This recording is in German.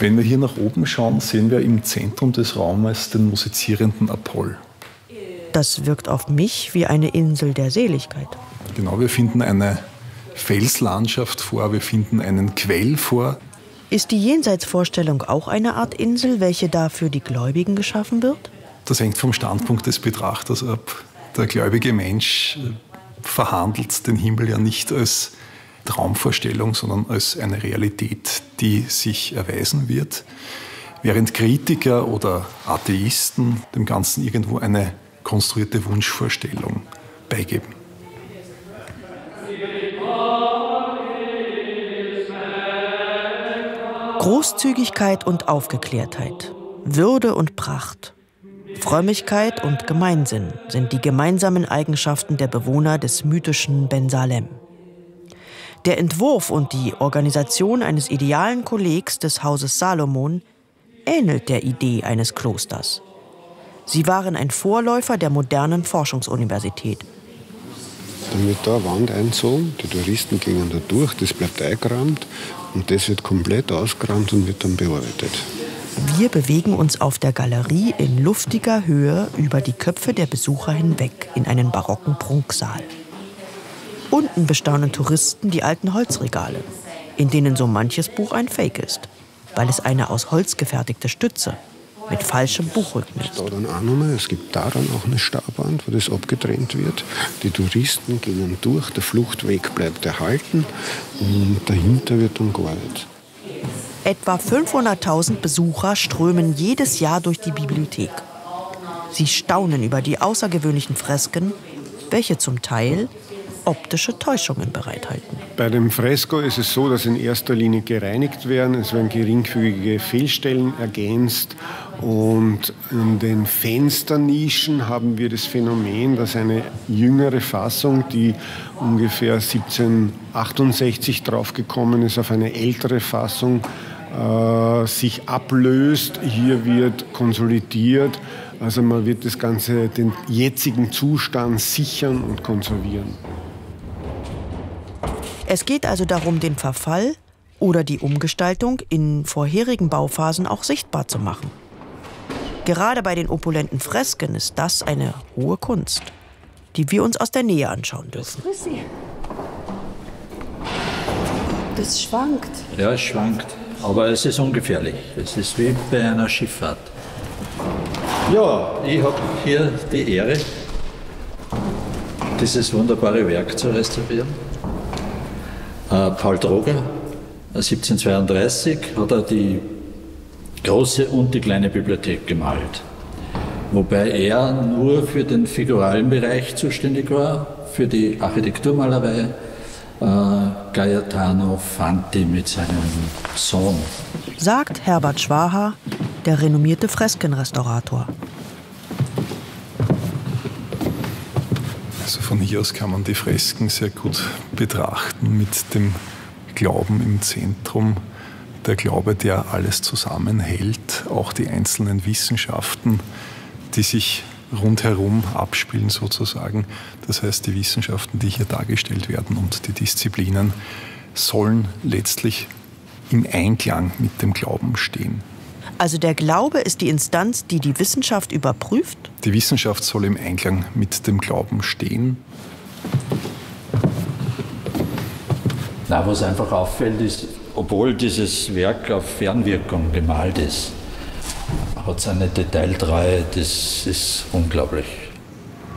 Wenn wir hier nach oben schauen, sehen wir im Zentrum des Raumes den musizierenden Apoll. Das wirkt auf mich wie eine Insel der Seligkeit. Genau, wir finden eine Felslandschaft vor, wir finden einen Quell vor. Ist die Jenseitsvorstellung auch eine Art Insel, welche da für die Gläubigen geschaffen wird? Das hängt vom Standpunkt des Betrachters ab. Der gläubige Mensch verhandelt den Himmel ja nicht als Traumvorstellung, sondern als eine Realität, die sich erweisen wird. Während Kritiker oder Atheisten dem Ganzen irgendwo eine konstruierte Wunschvorstellung beigeben. Großzügigkeit und Aufgeklärtheit, Würde und Pracht, Frömmigkeit und Gemeinsinn sind die gemeinsamen Eigenschaften der Bewohner des mythischen Ben Salem. Der Entwurf und die Organisation eines idealen Kollegs des Hauses Salomon ähnelt der Idee eines Klosters. Sie waren ein Vorläufer der modernen Forschungsuniversität. Dann wird da eine Wand eingezogen, die Touristen gehen da durch, das bleibt eingerammt und das wird komplett ausgerammt und wird dann bearbeitet. Wir bewegen uns auf der Galerie in luftiger Höhe über die Köpfe der Besucher hinweg in einen barocken Prunksaal. Unten bestaunen Touristen die alten Holzregale, in denen so manches Buch ein Fake ist, weil es eine aus Holz gefertigte Stütze mit falschem Buchrücken ist. Da dann auch nochmal, es gibt da dann auch eine Stauwand, wo das abgetrennt wird. Die Touristen gehen durch, der Fluchtweg bleibt erhalten und dahinter wird dann gearbeitet. Etwa 500.000 Besucher strömen jedes Jahr durch die Bibliothek. Sie staunen über die außergewöhnlichen Fresken, welche zum Teil optische Täuschungen bereithalten. Bei dem Fresko ist es so, dass in erster Linie gereinigt werden. Es werden geringfügige Fehlstellen ergänzt. Und in den Fensternischen haben wir das Phänomen, dass eine jüngere Fassung, die ungefähr 1768 draufgekommen ist, auf eine ältere Fassung sich ablöst. Hier wird konsolidiert. Also man wird das Ganze, den jetzigen Zustand sichern und konservieren. Es geht also darum, den Verfall oder die Umgestaltung in vorherigen Bauphasen auch sichtbar zu machen. Gerade bei den opulenten Fresken ist das eine hohe Kunst, die wir uns aus der Nähe anschauen dürfen. Das schwankt. Ja, es schwankt, aber es ist ungefährlich. Es ist wie bei einer Schifffahrt. Ja, ich habe hier die Ehre, dieses wunderbare Werk zu restaurieren. Paul Droger, 1732, hat er die große und die kleine Bibliothek gemalt. Wobei er nur für den figuralen Bereich zuständig war, für die Architekturmalerei. Gaetano Fanti mit seinem Sohn. Sagt Herbert Schwaha, der renommierte Freskenrestaurator. Also von hier aus kann man die Fresken sehr gut betrachten mit dem Glauben im Zentrum. Der Glaube, der alles zusammenhält, auch die einzelnen Wissenschaften, die sich rundherum abspielen sozusagen. Das heißt, die Wissenschaften, die hier dargestellt werden und die Disziplinen sollen letztlich im Einklang mit dem Glauben stehen. Also der Glaube ist die Instanz, die die Wissenschaft überprüft? Die Wissenschaft soll im Einklang mit dem Glauben stehen. Na, was einfach auffällt, ist, obwohl dieses Werk auf Fernwirkung gemalt ist, hat es eine Detailtreue, das ist unglaublich.